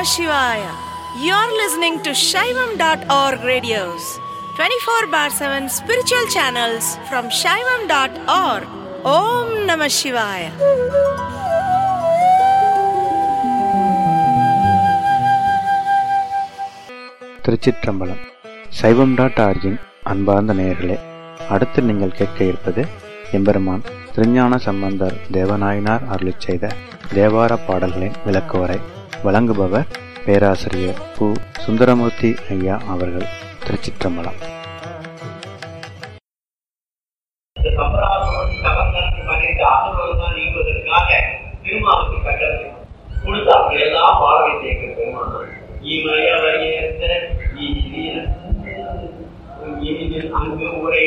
Shivaya. You're listening to Shaivam.org radios, 24 bar 7 spiritual channels from Shaivam.org. Om Namah Shivaya. திருச்சிற்றம்பலம். சைவம்.org-இன் அன்பார்ந்த நேயர்களே, அடுத்து நீங்கள் கேட்க இருப்பது எம்பெருமான் திருஞான சம்பந்தர் தேவநாயனார் அருளிச் செய்த தேவார பாடல்களின் விளக்குவரை. வழங்குபவர் பேராசிரியர் பு. சுந்தரமூர்த்தி ஐயா அவர்கள். திருச்சிற்றம்பலம். அங்கு உரை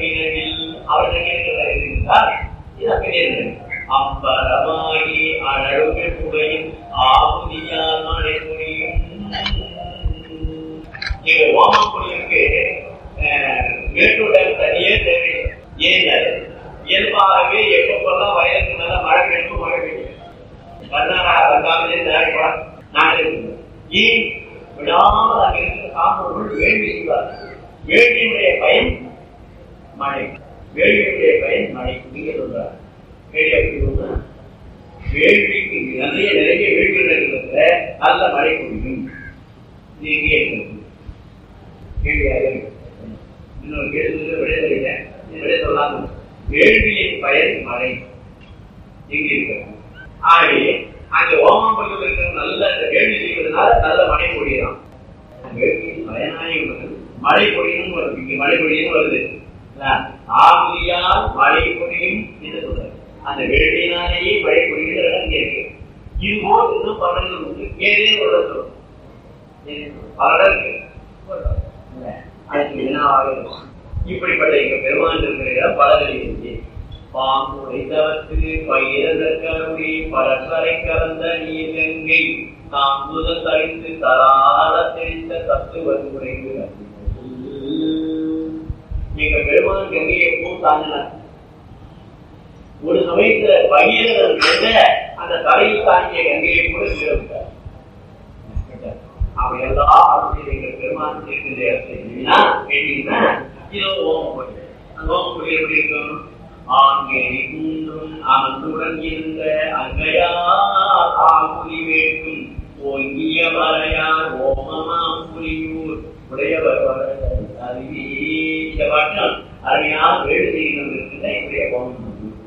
அப்பறமாகி அழகு புகையும் ஆகுதியால் மழை பொழியும். எங்க ஓமக்குடியிற்கு மேட்டுடன் தனியே தேவை. ஏன் இயல்பாகவே எப்பப்பெல்லாம் வயலுக்கு நல்லா மழை பெய்யும் மழை பெய்யும். கர்நாடகா வந்தாலும் நாடு ஏன் விடாமல் அங்கே இருக்கிற காப்பவர்கள் வேள்வி செய்வார். வேள்வியுடைய பயன் மழை, வேள்வியுடைய பயன் மழை. நீங்க சொல்றார் வேள்விக்கு நிறைய வேள்விகளுக்கு நல்ல மழை பொழியும். இன்னொரு கேள்வி விட சொல்லாம வேள்வியின் பயன் மழை எங்க இருக்கிறது. ஆகவே அங்க ஓமம் பகுதியில் இருக்கிற நல்ல வேள்வி செய்வதனால நல்ல மழை பொழியலாம். வேள்வியின் பயனாய் மழை பொழியும் வருது. இங்க மழை பொழியும் வருது. ஆகுதியால் மழை பொழியும் என்று சொல்றாரு. அந்த வேள்வியினாலேயே மழை பொழிகிற இடம் இருக்கு. இதுபோல் இன்னும் பலர்கள் உண்டு. ஏதேனும் ஒரு சொல்லும் பலர் இப்படிப்பட்ட எங்க பெருமான் இருக்கிற பலர்கள் இருக்கு. பாம்பு உடைத்தவத்து பயிரதற்கருடைய பரசரை கலந்த நீர் கங்கை தாம்புதல் தரித்து தராத தெரிந்த தத்துவன் உரைகிறார். எங்க பெருமான் கங்கையை பூத்தாங்கினார். ஒரு சமயத்துல பகீரதன் அந்த தலையில் தாங்கிய கங்கையை கூட விட்டார். அப்படியெல்லாம் எங்கள் பெருமான் இருக்கின்ற இடத்துல கேட்டீங்கன்னா இதோ ஓமப்பொழி. அந்த ஓமப்பொழி எப்படி இருக்கும்? ஆங்கே குன்றும் அமர்ந்துடன் இருந்த அங்கையா ஆகுதி வேட்டும் ஓங்கிய மலையார் ஓமமாம் புலியூர் உடையவர் அறிவி. இந்த பாட்டம் அருமையான வேடு செய்யணும் இருக்கின்ற என்னுடைய ஓமம்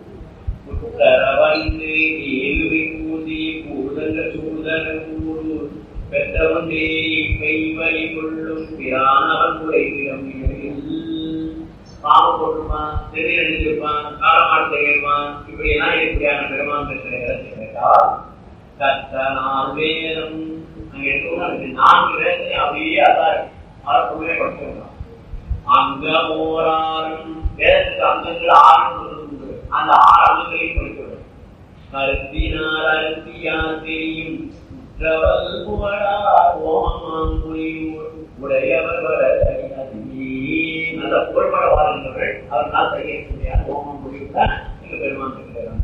வந்து ஏழுவை கூதி கூதங்க சூதன கூடு பெற்றவந்தே கைவழி கொள்ளும் பிரானவன் உடைவிடம். பாவம் போட்டுருப்பான், தெரிய அடிச்சிருப்பான், காலமாடு செய்வான். இப்படி எல்லாம் எப்படியான பெருமான் கேட்டால் கத்தனால் வேதம் அங்க எடுத்து 4 வேதத்தை அப்படியே அதாருமே படிச்சிருந்தான். அங்க ஓராரும் வேதத்துக்கு அங்கங்கள் 6 அந்த 6 அங்கங்களையும் படிக்கிறது. கருத்தினால் அருத்தியால் தெரியும் உற்றவல் புகழார் ஓமமாம் புலியூர் உடையவர் வர நல்ல புகழ்பட வாழ்ந்தவர்கள் அவர்களால் செய்யக்கூடிய ஓமம் புலியூர் எங்க பெருமான் இருக்கிறார்.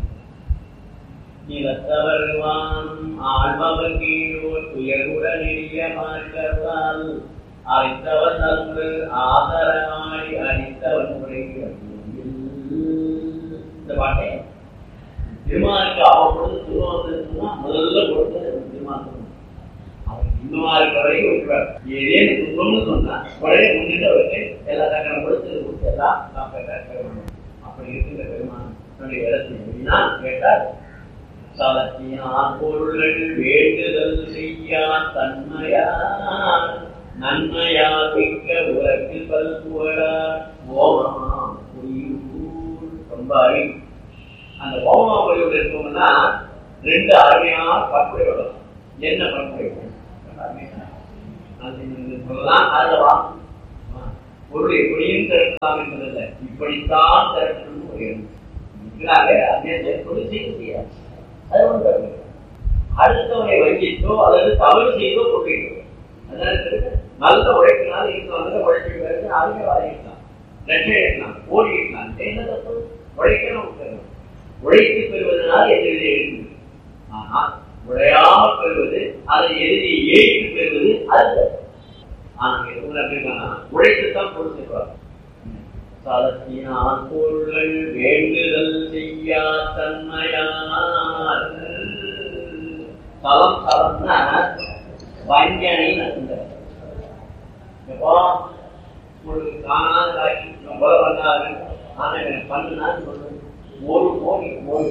நிலத்தவர்வானும் ஆழ்பவர் கீழோர் துயருடன் எளிய மாற்றவால் அழைத்தவன் நன்று ஆதரவாடி அழித்தவன் உரைக்கிறது. இந்த பாட்டை திருமாலுக்கு அவ்வப்பொழுது திருவாசனா முதல்ல கொடுத்தது திருமாசனம். அவர் இன்னுமா இருக்கிற வரைக்கும் விட்டுறாரு. ஏதேன்னு துன்பம்னு சொன்னா உடனே முன்னிட்டு அவருக்கு எல்லா தக்கணம் கொடுத்து எல்லாம் அப்படி இருக்கின்ற பெருமான் எப்படின்னா கேட்டார். சலத்தினார் பொருள்கள் வேண்டுதல் செய்யா தன்மையார் நன்மையா மிக்க உலகு பல்புகழா ஓமமா புலியூர். ரொம்ப அறிவு. அந்த ஓமமா புலியூர் இருக்கோம்னா 2 அருமையான பண்புரை வரும். என்ன பண்புரை சொல்லலாம்? அதுவா பொருளை பொழியும் திரட்டலாம் என்பதில்லை, இப்படித்தான் திரட்டணும் செய்ய முடியாது. அது ஒன்று அடுத்தவனை வங்கிட்டோ அல்லது தவறு செய்தோ கொள்கிறோம். நல்ல உழைப்பினால் நல்ல உழைப்பு அதிக வாங்கிக்கலாம், லட்சம் எடுக்கலாம், கோடி எடுக்கலாம். என்ன தப்பு? உழைக்கணும். உழைத்து பெறுவதனால் எந்த வித எழுது. ஆனால் உடையாமல் பெறுவது, அதை எழுதி ஏற்று பெறுவது அது. ஆனா உழைத்துத்தான் கொடுத்துருவாங்க. தலத்தினால் பொருள் வேண்டுதல் செய்யா தன்மையார். தலம் தலம்னா வஞ்சனை நடந்த எப்போ உங்களுக்கு காணாத காட்சி ரொம்ப வந்தாரு. ஆனா எனக்கு பண்ணுனா ஒரு கோடி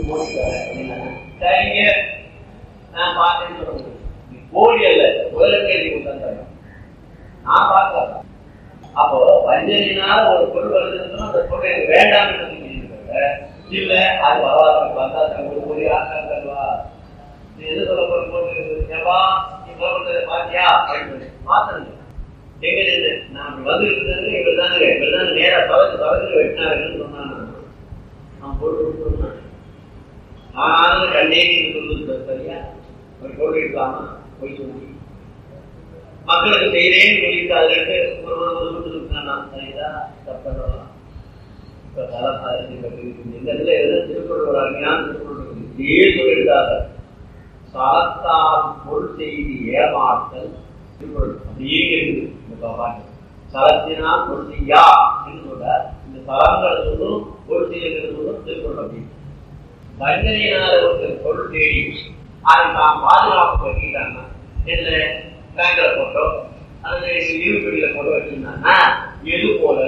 சரிங்க நான் பார்த்தேன்னு சொல்ல முடியும். கோடி அல்ல, உலகத்தை எழுதி கொடுத்தாங்க, நான் பார்க்கலாம். அப்போ வஞ்சனையினால ஒரு பொருள் வருதுன்னு அந்த பொருள் எனக்கு வேண்டாம் இல்ல, அது வந்தா ஒரு கோடி ஆசை தருவா. எது சொல்ல போறா நீ சொல்றத பாத்தியா அப்படின்னு மாத்தணும். எங்க இருந்து நான் வந்துருக்கிறது இவர்தான் நேரா பறந்து வெட்டினாருன்னு சொன்னான். நான் பொருள் சொன்னேன், நான் கண்ணே சொல்லுது சரியா, ஒரு பொருள் இருக்கலாமா போய் சொல்லி மக்களுக்கு செய்யறேன்னு சொல்லிட்டு அதுல சரிதா தப்பலாம். இப்ப இந்த இதுல எதுவும் திருக்குறள் ஒரு அருமையான திருக்குறள் இதே சொல்லியிருக்காங்க. சலத்தால் பொருள் செய்தி ஏமாற்றல் திருக்குறள் அப்படியே இருக்குது. சலத்தினால் பொருள் செய்யா என்று சொல்ற இந்த சலங்களை சொல்லும் பொருள் செய்யறது சொல்லும் திருக்குறள். அப்படி வஞ்சனையினால ஒரு பொருள் தேடி அதை தான் பாதுகாப்பு பண்ணிட்டாங்க. என்ன பேங்க்ல போட்டோ அல்லது இருபடியில போட்டோ வச்சிருந்தாங்கன்னா எது போல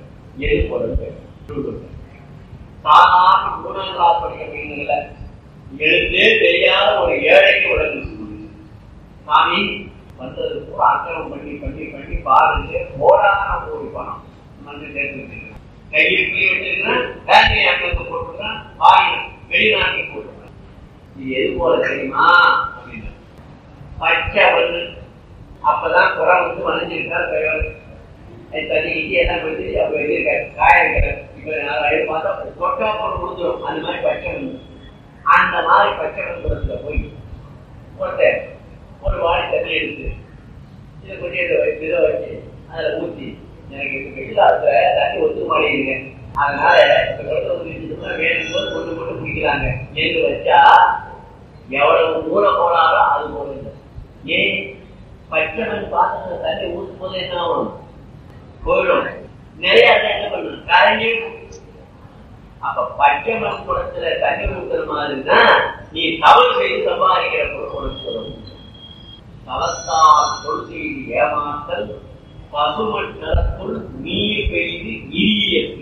சாதாரண மூணாம் படிக்க மீன்கள எழுத்தே தெரியாத ஒரு ஏழைக்கு உடனே சாமி வந்தது கூட அக்கிரமம் பண்ணி பாருங்க போராட ஒரு பணம் வந்து சேர்த்து கையில் புள்ளி வச்சிருக்கேன், பேங்கை அக்கௌண்ட் போட்டுருக்கேன், வாங்கினேன், வெளிநாட்டுக்கு போட்டுருக்கேன். இது எது போல தெரியுமா அப்படின்னு பச்சை வந்து அப்பதான் குரம் வந்து வளைஞ்சிருக்கார். தண்ணிக்கு எல்லாம் போயிட்டு அப்ப எழுதியிருக்காரு காயிருக்காரு. இப்ப நான் பார்த்தா தொட்டா போட்டு கொடுத்துரும். அந்த மாதிரி பச்சை வந்து அந்த மாதிரி பச்சை குளத்துல போய் போட்ட ஒரு வாடி தண்ணி எடுத்து இதை கொஞ்சம் இதை வச்சு அதில் ஊற்றி எனக்கு வெள்ளாத்துல தண்ணி ஒத்து மாட்டேங்குங்க. அதனால இந்த குளத்தை ஊற்றிட்டுனா வேணும் போது கொண்டு போட்டு குடிக்கிறாங்க. என்று வச்சா எவ்வளவு தூரம் போனாலும் அது போடுங்க. ஏன் பச்சைமண் பார்த்து தண்ணி ஊற்றும் போது என்ன ஆகும்? போயிடும். நிறைய என்ன பண்ணணும் கரைஞ்சி. அப்ப பச்சைமண் குளத்துல தண்ணி ஊற்றுற மாதிரின்னா நீ தவறு செய்து சம்பாதிக்கிற பொருள் தளத்தால் பொருள் செய்து ஏமாற்றல் பசுமண் நிலத்துள் நீர் பெய்து இரியது.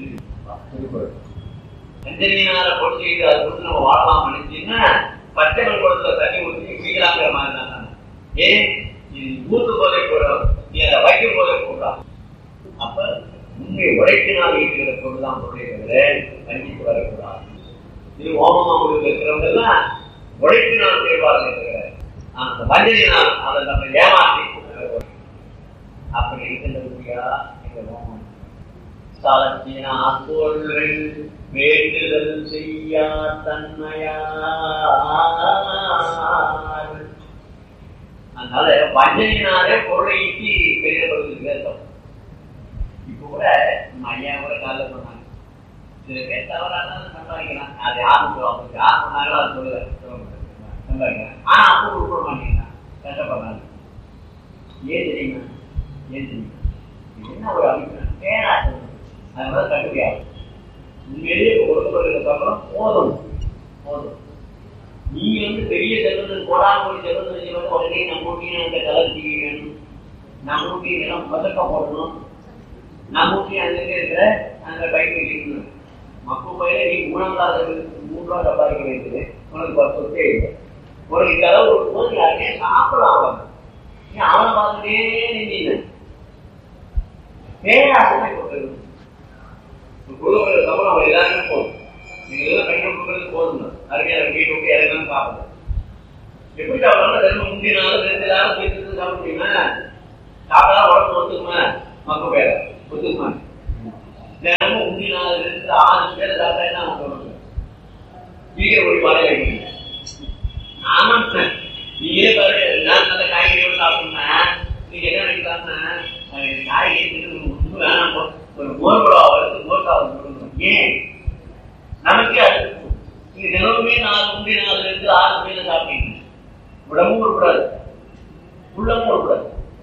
அஞ்சலியினால பொருள் செய்து அதை கொண்டு நம்ம வாழலாம் நினைச்சீங்கன்னா பச்சைமண் குளத்துல தண்ணி ஊற்றி குடிக்கலாங்கிற மாதிரி தான். ஏன் இது ஊத்து போதை போடும், நீ அதை வைக்கும் போதை போடலாம். அப்ப உண்மை உழைப்பினால் ஈட்டுகிற பொருள் தான் பொருளை கண்டித்து வரக்கூடாது. இது ஓமமா முடிவு இருக்கிறவங்க எல்லாம் உழைப்பினால் செய்வார்கள் இருக்கிற அந்த வஞ்சனையினால் அதை நம்ம ஏமாற்றி அப்படி இருக்கின்றபடியா எங்க ஓமம் ஸ்தலத்தினால் பொருள் வேண்டுதல் செய்யா தன்மையார். அதனால வஞ்சனையினாலே பொருளை ஈட்டி பெரியப்படுவதற்கு இப்ப கூட ஐயா கூட காலையில் சொன்னாங்க, சில பேர் தவறான சம்பாதிக்கலாம். அது யாரும் சொல்லுவாங்க, யார் சொன்னாங்களோ அது சொல்லுவாங்க சம்பாதிக்கலாம். ஆனா அப்போ உட்பட மாட்டேங்கிறான், கஷ்டப்படுறாங்க. ஏன் தெரியுமா என்ன ஒரு அபிப்பிராயம் பேரா சொல்லணும். அதனால கட்டுப்படியாகும். உண்மையிலேயே ஒருத்தருக்கு அப்புறம் போதும். நீங்க பெரிய செல்வந்தன் போடாமல் செல்வந்தன் உடனே நம்ம ஊட்டின அந்த கலர் டிவி வேணும், நம்ம ஊட்டி எல்லாம் பதக்க போடணும், நம்ம ஊட்டி அங்க இருக்கிற அந்த பைக் வைக்கணும். மக்கள் பயில நீ மூன்றாவது சம்பாதிக்க வைக்குது, உனக்கு ஒரு சொத்தே இல்லை. உனக்கு கலவு போது யாருக்கே சாப்பிடலாம். நீ அவனை பார்த்துட்டே நின்று பேராசை கொடுக்கறது குழுக்கள் சம்பளம் எல்லாருமே போதும். நீங்க எல்லாம் கையில் கொடுக்கறது போதும். அருமையான வீட்டு விட்டு இறங்கலாம் சாப்பிடுங்க. எப்படி சாப்பிடலாம்? ரெண்டு முந்தினாலும் 2 நேரம் போயிட்டு சாப்பிட முடியுமா? சாப்பிடலாம் உடம்பு ஒத்துக்குமா? மக்கள் பேர ஒத்துக்குமா? தினமும் முந்தினாலும் 6 பேர் சாப்பிட்டா என்ன சொல்லுங்க? நீங்க ஒரு பாலையில வைக்கிறீங்க. ஆமா நீங்களே பாரு, நான் நல்ல காய்கறியோடு சாப்பிட்டோம்னா நீங்க என்ன நினைக்கலாம்னா காய்கறி வேணாம், ஒரு மோர் குழாவை மோர் சாப்பிடணும். ஏன் நமக்கே அது நீங்க தினமுமே 4 6 பேர் சாப்பிட்டீங்க. உடம்பும் இருக்கக்கூடாது, உள்ளமும் இருக்கக்கூடாது.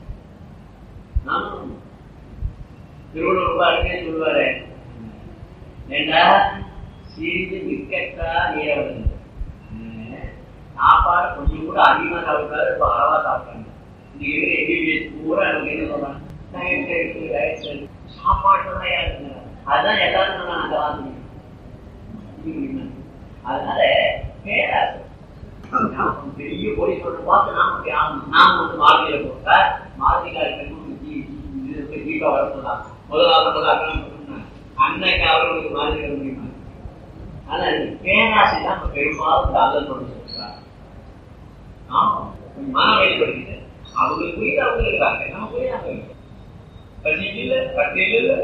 திருவள்ளுவர் அருமையா சொல்லுவாரு, ஏண்டா சிறிது மிக்கட்டா நீர வருது, சாப்பாடு கொஞ்சம் கூட அதிகமா சாப்பிட்டாரு, இப்ப அளவா சாப்பிட்டாங்க. இன்னைக்கு இருக்கிற எம்பிபிஎஸ் பூரா நமக்கு என்ன சொல்றாங்க, சாப்பாடு யாருங்க, அதுதான் எல்லாரும் அந்த வாசி. அதனால பேராசை பெரிய போய் சொல்ற பார்த்து நாம வந்து மார்பில போட்டா மார்பிகாருக்கு ஜீவா வர சொல்லலாம். முதலாவது அன்னைக்கு அவர்களுக்கு மாதிரி வர முடியுமா? ஆனா பேராசை தான் இப்ப பெரும்பாலும் காதல் சொல்றாங்க. மன வெளிப்படுத்திட்டு அவங்களுக்கு புரியுது, அவங்க இருக்காங்க, நம்ம புரியாது. பசிக்கு இல்ல, பட்டியல் இல்ல,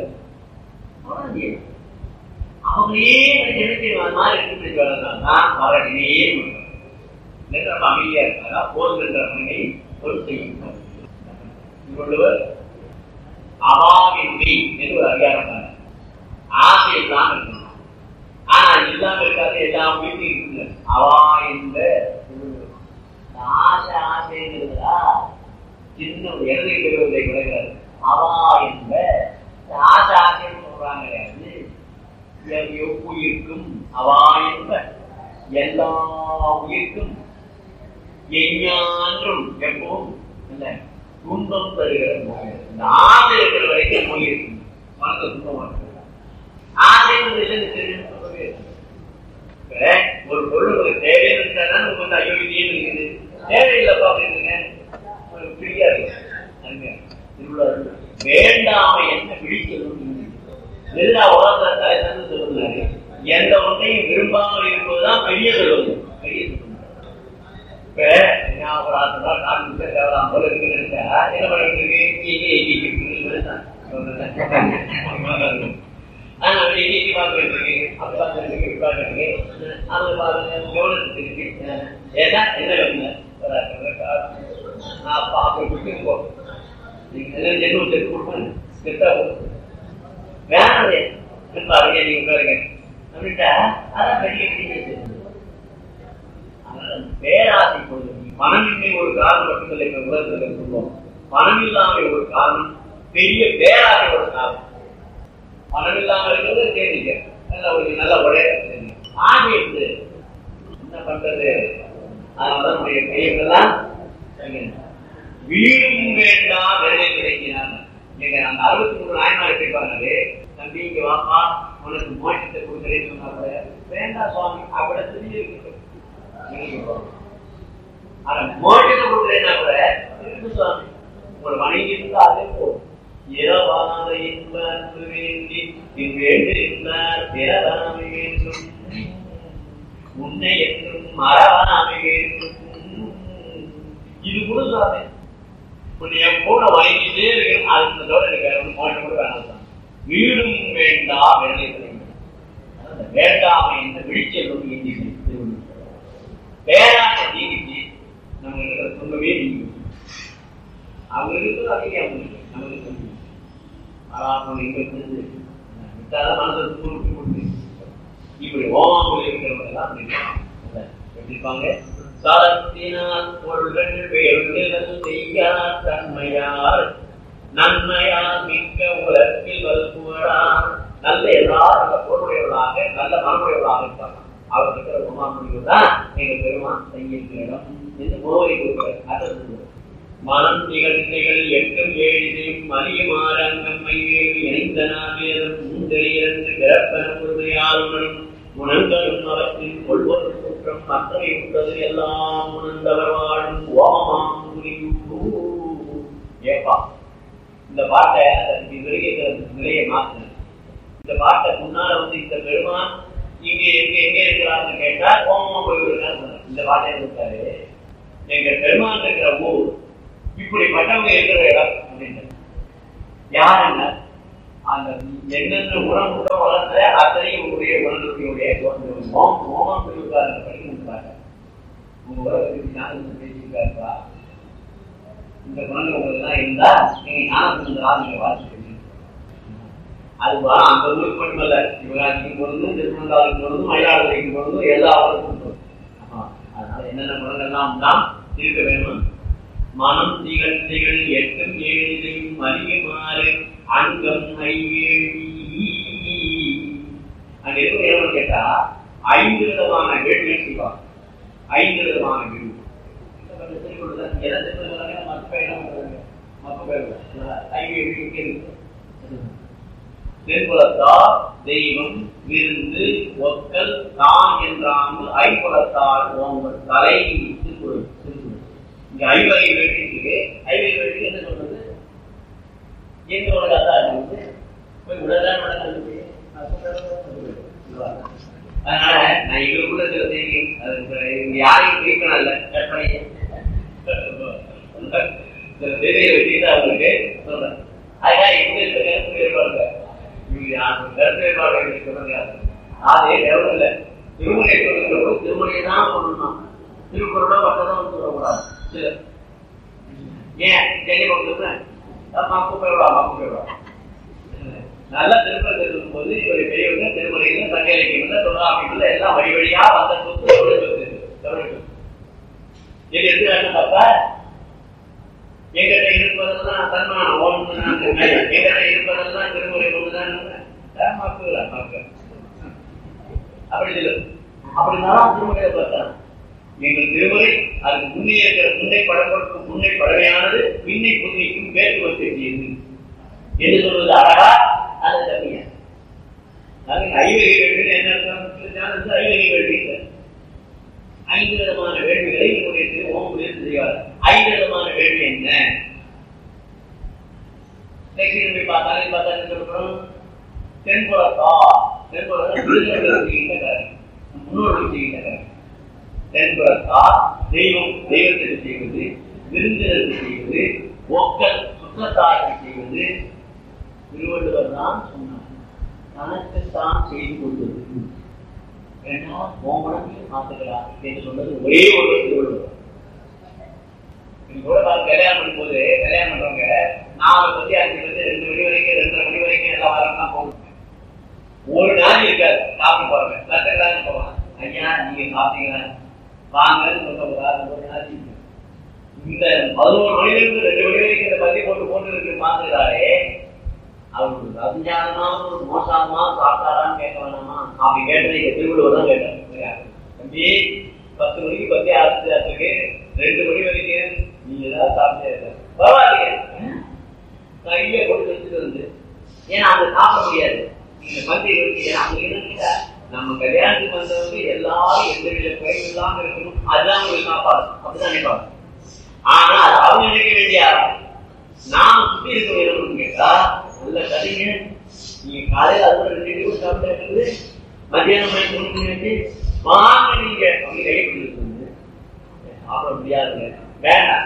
அவங்களே மாதிரி இருக்கு வளர்ந்தால்தான் மரடினே நம்ம அமைதியா இருக்காரா போதுகின்ற மகனை ஒரு செய்யும். திருவள்ளுவர் அவாவின்மை என்று ஒரு அதிகாரம், ஆசை இல்லாம இருக்கணும். ஆனா இல்லாம இருக்காது, எல்லா வீட்டும் இருக்குங்க. அவா என்ற ஆசை ஆசைங்கிறதா சின்ன எழுதி பெறுவதை கிடையாது. அவா என்ற ஆசை ஆசைன்னு சொல்றாங்க. உயிர்க்கும் அவா என்ப எல்லா உயிர்க்கும் எஞ்ஞான்றும் எப்பவும் துன்பம் தருகிற நோய். இந்த ஆசை இருக்கிற வரைக்கும் நோய் இருக்கு, மனதை துன்பமா இருக்கு. ஆசை ஒரு பொருள் தேவைன்னு இருந்தாலும் உங்களுக்கு ஐயோ இதே இருக்குது, தேவையில்லப்பா அப்படின்னு ஃப்ரீயா இருக்கு. வேண்டாமை என்ன விழிக்கணும் எல்லா உலகத்தை சொல்லுங்க. எந்த ஒன்றையும் விரும்பாமல் இருப்பதுதான் பெரிய சொல்லுவது, பெரிய சொல்லுங்க. இப்ப என்ன பண்ணிட்டு பேராசை கொள்வது மனமின்மை ஒரு காரணம் மட்டுமில்லை. உலகத்தில் சொல்லுவோம், மனமில்லாமை ஒரு காரணம், பெரிய பேராசை ஒரு காரணம். மனமில்லாமல் இருக்கிறது தெரிஞ்சுக்க நல்ல உடைய ஆகி இருந்து என்ன பண்றது? அதனால நம்முடைய பெரியவர்கள்லாம் வீடும் வேண்டாம் வேலை கிடைக்கிறாங்க. நீங்க அந்த 63 நாயன்மாரை கேட்பாங்களே, தம்பி இங்க வாப்பா உனக்கு மோட்சத்தை கொடுக்குறேன்னு சொன்னா கூட வேண்டாம் சுவாமி அப்படி தெரிஞ்சு இருக்கு. ஆனா மோட்சத்தை கொடுக்குறேன்னா கூட இருக்கு சுவாமி, உங்களை வணங்கி இருந்தா அதே போதும். இரவாத இன்பு வேண்டி இவ்வேண்டிருந்தார் பிறவாமை வேண்டும், உன்னை என்றும் மறவாமை வேண்டும். இது கூட சுவாமி உன்னை எப்போட வணங்கிட்டே இருக்கணும். அதுதோட எனக்கு மோட்சம் கூட வேணாம். வீடும் வேண்டா வேலை வேண்டாமை என்ற விழிச்செல்வம் இந்தி பேராசை நீதிக்கு நம்ம இருக்கிற துன்பமே நீங்க அவங்க இருக்கிறது அதிக நமக்கு மனதை கொடுத்து இப்படி ஓமாமொழி இருக்கிறவங்கெல்லாம் எப்படி இருப்பாங்க? சரத்தினால் பொருள்கள் வேறுதல் செய்யார் தன்மையார் நன்மையார் மிக்க உலகில் வல்புகழார். நல்ல எல்லாரும் பொருளுடையவர்களாக நல்ல மனமுடையவர்களாக இருப்பாங்க. அவர் இருக்கிற ஓமாமொழிகள் தான் எங்க பெருமான் செய்கிற இடம் என்று மோவை கொடுக்கிறார். மனம் நிகழ்ச்சிகள் எட்டும் ஏழிதையும் மலியமாறங்கம்மை இணைந்தனாவேதம் மூன்றெளியிருந்து பிறப்பன உறுதியாளும் உணர்ந்தரும் அவற்றின் கொள்வது குற்றம் மற்றவை உள்ளது எல்லாம் உணர்ந்தவர் வாழும் ஓமமாம். ஏப்பா இந்த பாட்டை நிலையை மாற்றின. இந்த பாட்டை முன்னால இந்த பெருமான் இங்க எங்க இருக்கிறார்னு கேட்டா ஓமமா போய்விடுறாரு. இந்த பாட்டை கொடுத்தாரு, எங்க பெருமான் இருக்கிற ஊர் இப்படிப்பட்டவங்க இருக்கிற இடம் அப்படின்னு யாருங்க? அந்த என்னென்ன உணவு கூட வளர்ந்த அத்தனையும் உங்களுடைய உணர்வுடைய ஓமம் போயிருக்காரு படிக்கிறாங்க. உங்க உலகத்துக்கு பேசியிருக்காருப்பா, இந்த குணங்கள் உங்களுக்கு எல்லாம் இருந்தா நீங்க ஞானத்துக்கு நீங்க வாசிக்கிறீங்க. அதுவா அந்த ஊருக்கு மட்டுமல்ல, சிவகாசிக்கு பொழுதும் திருமணாவுக்கு பொழுதும் மயிலாடுதுறைக்கு பொழுதும் எல்லா ஊருக்கும். அதனால என்னென்ன குணங்கள்லாம் தான் இருக்க வேணும். மனம் திகழ் திகழ் எட்டும் ஏழையும் அறியுமாறு அங்கம் ஐவேழி. அங்க இருக்க கேட்டா 5 விதமான வேள்விகள் செய்வாங்க. 5 விதமான வேள்வி. தென்புலத்தால் தெய்வம் விருந்து ஒக்கல் தான் என்றாங்க. ஐம்புலத்தால் ஓம்பல் தலை. இங்க ஐவகை வேள்வி இருக்கு. ஐவகை வேள்வி என்ன சொல்றது? எங்க உலகத்தா இருக்குது போய் உலகம் நடக்கிறது. அதனால நான் இவருக்குள்ள சில செய்தி யாரையும் கேட்கணும் இல்ல, கற்பனையை சில செய்தியை வச்சுக்கிட்டு அவங்களுக்கு சொல்றேன். அதுக்காக இவங்க இருக்க கருத்து வேறுபாடு கருத்து வேறுபாடு சொல்றது யாரு? அதே எவ்வளவு இல்லை. திருமணை சொல்லுங்களோ திருமணையை தான் சொல்லணும். திருக்குறளோ மற்றதான் சொல்லக்கூடாது. ஏன் சென்னை கொடுத்துருக்கேன் மாப்பு போயிடுவா. நல்லா திருப்பதி தெரிவிக்கும் போது இவருடைய பெரியவங்க திருமலையில சங்க இலக்கியங்கள்ல தொழிலாளர்கள் எல்லாம் வழி வழியா வந்த சொத்து இது எடுத்துக்காட்டு பார்த்தா எங்கிட்ட இருப்பதெல்லாம் தன்மானம் எங்கிட்ட இருப்பதெல்லாம் திருமுறை ஒன்றுதான் அப்படி இல்லை. அப்படின்னாலும் திருமுறையை பார்த்தா எங்கள் திருமுறை அதுக்கு முன்னே இருக்கிற முன்னை படப்படும் முன்னை படமையானது பின்னை புதுமைக்கும் வேற்றுவத்தை என்று சொல்வது அழகா அது தப்பியா? ஐவகை வேள்வி என்ன அர்த்தம்? ஐவகை வேள்வி இல்லை. 5 விதமான வேள்விகளை என்னுடைய ஓம் செய்வார். 5 விதமான வேள்வி என்ன? பார்த்தாலும் தென்புறத்தா முன்னோர்கள் செய்கின்ற காரியம். தென்புறத்தா தெய்வம் தெய்வத்திற்கு செய்வது, விருந்தினருக்கு செய்வது, ஒக்கல் சுற்றத்தாருக்கு செய்வது. திருவள்ளுவர் தான் சொன்னார், தனக்குத்தான் செய்து கொள்வது மாத்துக்கிறார் என்று சொன்னது ஒரே ஒரு திருவள்ளுவர். கல்யாணம் பண்ணும் போது கல்யாணம் பண்றவங்க 4 பத்தி 5 பத்தி 2 மணி வரைக்கும் 2:30 மணி வரைக்கும் எல்லா வாரம் போகணும். ஒரு நாள் இருக்காது சாப்பிட போறவங்க லட்சக்கணக்கான போவாங்க. ஐயா நீங்க சாப்பிட்டீங்களா வாங்கன்னு சொல்ல ஒரு நாள் இந்த 11 மணிலிருந்து 2 மணி வரைக்கும் இந்த பத்தி போட்டு இருக்கு மாத்துக்கிறாரே அவரு அஞ்ஞானமா ஒரு மோசமா சாப்பிட்டாரான்னு கேட்க வேணாமா? அப்படி கேட்டது எங்க திருவள்ளுவர் தான் கேட்டார். தம்பி 10 மணிக்கு பத்தி ஆரம்பிச்சு 2 மணி வரைக்கும் நீங்க ஏதாவது சாப்பிட்டே பரவாயில்லையே கையில கொண்டு வச்சுட்டு வந்து. ஏன்னா அவங்க சாப்பிட முடியாது. நீங்க பந்தி அவங்க நம்ம கல்யாணத்துக்கு வந்தவங்க எல்லாரும் எந்த வித குறைவு இல்லாம இருக்கணும். அதுதான் ஒரு சாப்பாடு. அப்படிதான் நினைப்பாங்க. ஆனா அது அவங்க நினைக்க வேண்டிய நாம சுத்தி இருக்க வேணும்னு கேட்டா நல்ல கதைங்க. நீங்க காலையில அதோட 2 நிமிஷம் சாப்பிட்டு மத்தியானம் 3 மணி வச்சு வாங்க நீங்க அப்படி கை பிடிச்சிருக்கு சாப்பிட முடியாதுங்க. வேண்டாம்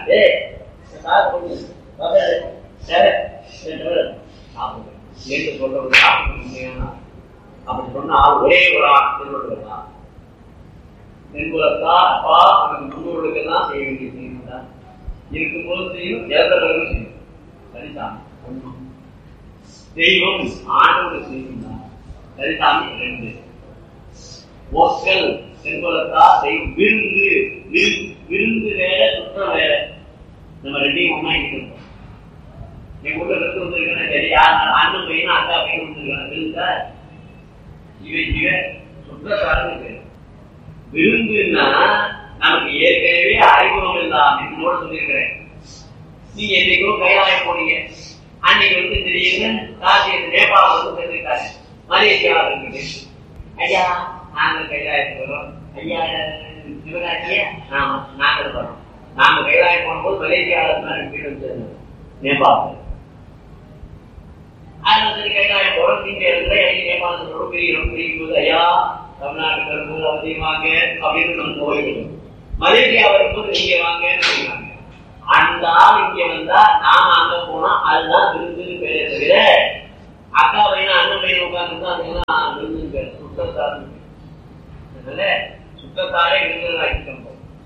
என்று சொல்றது அப்படி சொன்னா ஒரே ஒரு திருவள்ளுவர் தான். தென்புலத்தா அப்பா நமக்கு முன்னோர்களுக்கெல்லாம் செய்ய வேண்டிய செய்யணும் தான் இருக்கும்போது செய்யும், இறந்தவர்களும் செய்யும். சரிசாமி ஒண்ணு, தெய்வம் ஆண்டவர் செய்யும் தான். சரிசாமி 2. ஒக்கல் தென்புலத்தா தெய்வம் விருந்து விருந்து வேற சுற்றம் வேற. நம்ம 2ஐயும் ஒன்னா இருக்கணும். என் கூட இருந்து வந்துருக்கேன் சரி அண்ணன் பையனும் அக்கா பையனும் வந்துருக்காங்க விருந்தா இவ சுற்றத்தாருன்னு பேரு. விருந்துன்னா நமக்கு ஏற்கனவே அறிமுகம் இல்லாம என்னோட சொல்லியிருக்கிறேன். நீங்க என்னைக்கும் கைலாய போனீங்க, அன்னைக்கு வந்து திடீர்னு காசி நேபாளம் வந்து சேர்ந்துருக்காங்க, மலேசியாவில் இருக்குது. ஐயா நாங்கள் கைலாயத்துக்கு வரோம். ஐயா சிவகாசிய ஆமா நாங்கள் வரோம். நாங்க கைலாயம் போகும்போது மலேசியாவில் வீடு வச்சிருந்தோம் நேபாளத்தில். அதனால கைலாயம் போறோம். நீங்க நேபாளத்தோட பிரியும் போது ஐயா தமிழ்நாட்டுக்கு வரும்போது அவசியமாங்க அப்படின்னு நம்ம போயிடுவோம். மலேசியா வரும்போது நீங்க வாங்கன்னு சொல்லுவாங்க. அந்த ஆள் இங்க வந்தா நாம அங்க போனா அதுதான் விருந்துன்னு பேரே தவிர அக்கா பையனா அண்ணன் பையன் உட்கார்ந்து அதெல்லாம் விருந்துன்னு பேர் சுற்றத்தாருன்னு. அதனால சுற்றத்தாரே விருந்துன்னு ஆக்கிட்டோம்.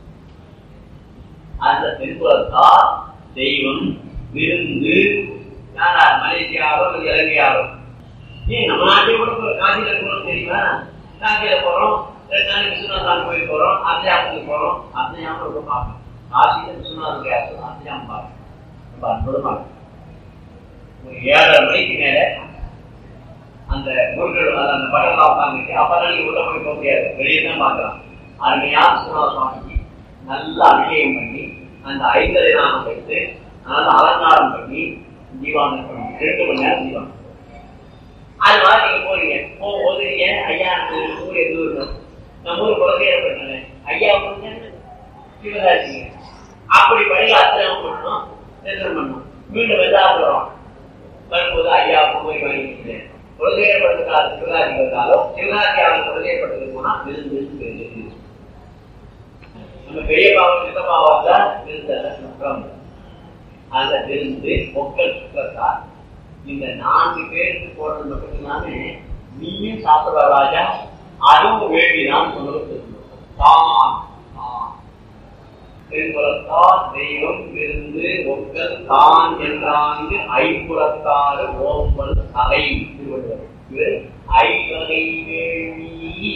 அந்த தென்புலத்தா தெய்வம் விருந்து மலேசியாவோ இலங்கையாவோ. ஏன் நம்ம நாட்டை கூட காசியில இருக்கணும் தெரியுமா? காசியில போறோம், 2 நாளைக்கு விஸ்வநாதான் கோயில் போறோம், அத்தியாபத்துக்கு போறோம், அத்தியாபம் பார்க்கணும். காசியில விஸ்வநாதனுடைய அர்ச்சனம் பாருங்க, ரொம்ப அற்புதமா இருக்கு. ஒரு 7:30 மணிக்கு மேல அந்த முருகர் அந்த படம்லாம் உட்காந்துட்டு அப்பதான் நீங்க உள்ள போய் போக முடியாது, வெளியே தான் பார்க்கலாம். அருமையா விஸ்வநாத சுவாமிக்கு நல்லா அபிஷேகம் பண்ணி அந்த 5:30 நாமம் வைத்து நல்லா அலங்காரம் பண்ணி ஜீவானம் பண்ணி 2 மணி நேரம் ஜீவானம். அது மாதிரி நீங்க போறீங்க, போகும்போது ஏன் ஐயா ஊர் எந்த ஊர் நம்ம ஊர் குழந்தைய பண்ணேன் ஐயா சிவகாசிங்க அப்படி படி அர்ச்சனம் பண்ணணும், தரிசனம் பண்ணணும். மீண்டும் வெள்ளாடுறோம் வரும்போது ஐயா போய் வாங்கிக்கிறேன். குழந்தையப்படுறதுக்காக சிவகாசி வந்தாலும் சிவகாசி அவங்க குழந்தையப்பட்டது போனா விருந்து நம்ம பெரிய பாவம் சித்தப்பாவா தான் விருந்தம். அந்த விருந்து பொங்கல் சுத்தத்தால் இந்த 4 பேருக்கு போடுறது மட்டும்தானே நீயும் சாப்பிடுற ராஜா, அதுவும் வேண்டிதான் சொல்லுவது. தென்புறத்தால் தெய்வம் விருந்து ஒக்கல் தான் என்றாங்கு ஐம்புறத்தாறு ஓம்பல் தலை ஐவகை வேள்வி.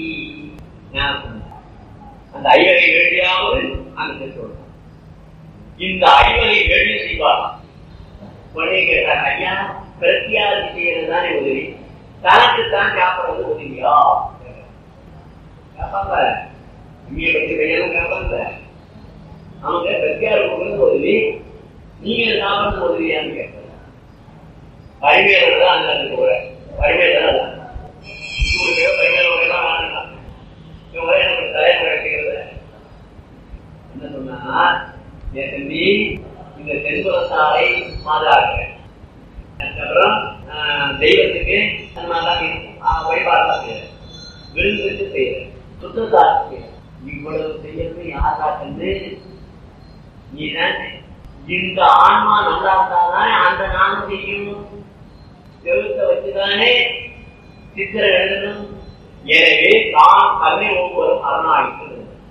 அந்த ஐவகை வேள்வியாவது அந்த சொல்றாங்க. இந்த ஐவகை வேள்வி செய்வாராம். உடனே கேட்டாங்க, ஐயா பிரத்தியாதி செய்யறதுதானே உதவி, தனக்குத்தான் சாப்பிடுறது உதவியா கேட்பாங்க. இங்கே பற்றி கையாலும் கேட்பாங்க. அவங்க பிரத்தியாரு கொடுக்கறது உதவி, நீங்க சாப்பிடுறது உதவியான்னு கேட்பாங்க. பரிமையாளர் தான் அந்த கூட பரிமையாளர் தான் பரிமையாளர் வாங்கினாங்க. இவங்க எனக்கு தலைமுறை செய்யறது என்ன சொன்னா, என் தம்பி இந்த தென்புறத்தாரை மாதாடுறேன், அதுக்கப்புறம் தெய்வத்துக்கு வழிபாடு செய்யறேன், விருந்துக்கு செய்யறேன், சுத்தத்தாக்கு செய்யறேன். இவ்வளவு செய்யறது யாராக்கு? நீதான். இந்த ஆன்மா நல்லா இருந்தால்தான் அந்த நானும் செய்யும். செலுத்த வச்சுதானே சித்திர எழுதணும். எனவே தான் கல்வி ஒவ்வொரு அரணாயிட்டு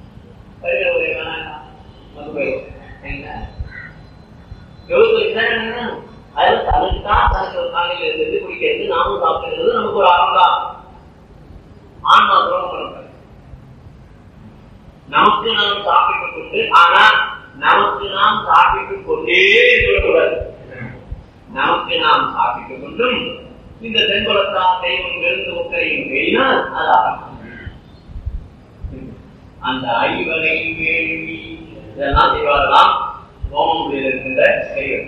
அது தனக்குதான் தனக்கு ஒரு காலையில் இருந்து குடிக்கிறது, நாமும் சாப்பிடுறது நமக்கு ஒரு அறம் தான். ஆன்மா துரோகம் பண்ண நமக்கு நாம் சாப்பிட்டுக் கொண்டு, ஆனா நமக்கு நாம் சாப்பிட்டுக் கொண்டே இருக்கக்கூடாது. நமக்கு நாம் சாப்பிட்டுக் கொண்டும் இந்த தென்புறத்தா தெய்வம் விருந்து ஒக்கையும் வேயினால் அது அறம். அந்த ஐவகை வேள்வி இதெல்லாம் செய்வாரெல்லாம் ஹோமம் இருக்கின்ற செய்வது.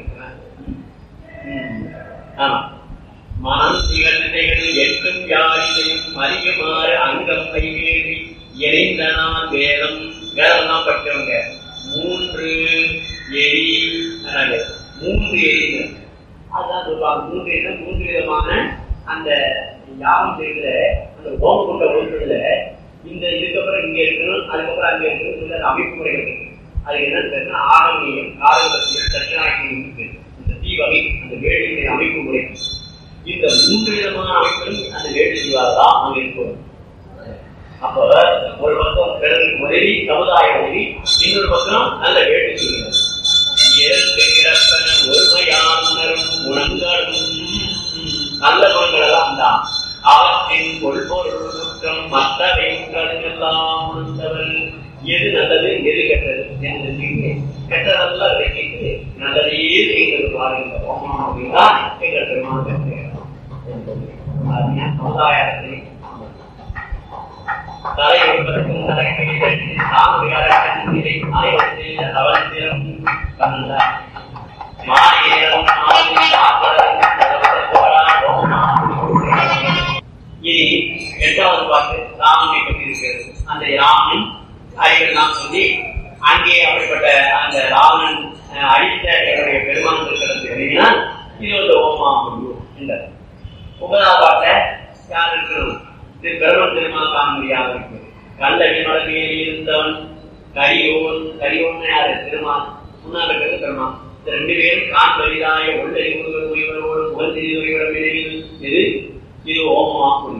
மனம் திகழ்ந்தைகள் எட்டும் யாரிலையும் அறியுமாறு அங்கம் கைவேறி இணைந்தனால் வேதம் வேதம்தான் படிச்சவங்க 3 எரி 3 எரி அதான் சொல்லுவாங்க. 3 எரி 3 விதமான அந்த யாகம் செய்கிற அந்த ஹோம குண்ட ஒழுங்குல இந்த இதுக்கப்புறம் இங்க இருக்கணும், அதுக்கப்புறம் அங்க இருக்கணும் அமைப்பு முறைகள் இருக்கு. அது என்னன்னு ஆரம்பியம் காரகத்தியம் தட்சிணாக்கியம் இருக்கு. இந்த தீவகை அந்த வேடிக்கை அமைப்பு முறை, இந்த 3 விதமான அமைப்புகளும் அந்த வேடி செய்வாதான் அங்க இருக்கும். அப்ப ஒரு பக்கம் பிறகு உதவி சமுதாய உதவி, இன்னொரு பக்கம் நல்ல வேடி செய்கிறது. ஒருமையான் உணரும் குணங்களும் நல்ல குணங்கள் எல்லாம் தான். அவற்றின் கொள்பொருள் குற்றம் மற்றவை எல்லாம் உணர்ந்தவர்கள் எது நல்லது எது கெட்டது என்று கெட்டதெல்லாம் வைக்கிட்டு நல்லதையே செய்கிறது பாருங்க. அப்படின்னா எங்கள் பெருமாள் சமுதாயத்தை தலை வைப்பதற்கும் இனி 8வது பாட்டு ராமனை பற்றி இருக்கிறது. அந்த ராமன் அறிவெல்லாம் சொல்லி அங்கே அப்படிப்பட்ட அந்த ராமன் அடித்த என்னுடைய பெருமான் இருக்கிறது எழுதினால் இது ஒரு ஓமா முடியும் என்றார். 9வது பாட்ட யார் இருக்கணும்? இது பெருமன் பெருமான் காண முடியாத இருக்கு. கல்லடி மலையில் இருந்தவன் கரியோன் யாரு? பெருமான். முன்னால் இருக்கிறது பெருமான். இந்த 2 பேரும் காண் வலிதாய உள்ளறிவுகளோடு முகல் செய்தியோடு இது ஓமமா முடியும்.